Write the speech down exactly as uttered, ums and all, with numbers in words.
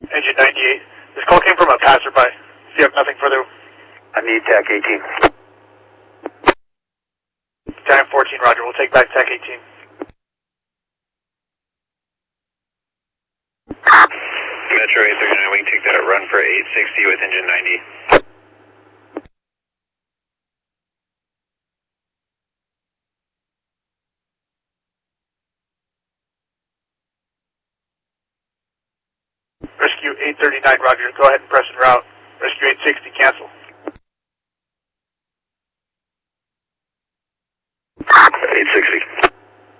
Engine ninety-eight. This call came from a passerby. If you have nothing further. I need T A C eighteen. Time fourteen, roger. We'll take back T A C eighteen. Metro eight thirty-nine, we can take that run for eight sixty with engine ninety. Rescue eight thirty-nine, roger. Go ahead and press en route. Rescue eight sixty, cancel.